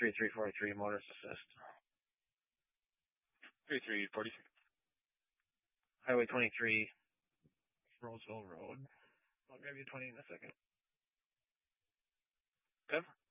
3343, motorist assist. 3346. Highway 23, Roseville Road. I'll grab you 20 in a second. Kev?